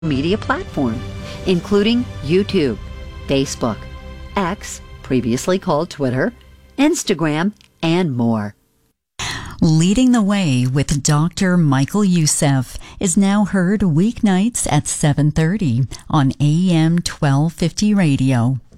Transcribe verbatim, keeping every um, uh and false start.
media platform, including YouTube, Facebook, X, previously called Twitter, Instagram, and more. Leading the Way with Doctor Michael Youssef is now heard weeknights at seven thirty on A M twelve fifty radio.